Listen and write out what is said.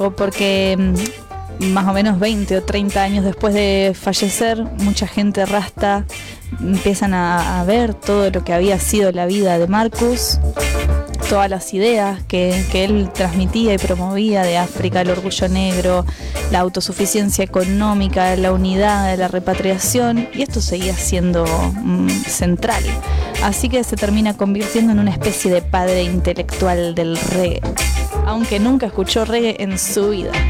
o porque más o menos 20 o 30 años después de fallecer, mucha gente rasta empiezan a ver todo lo que había sido la vida de Marcus, todas las ideas que él transmitía y promovía de África, el orgullo negro, la autosuficiencia económica, la unidad, la repatriación, y esto seguía siendo central. Así que se termina convirtiendo en una especie de padre intelectual del reggae, aunque nunca escuchó reggae en su vida.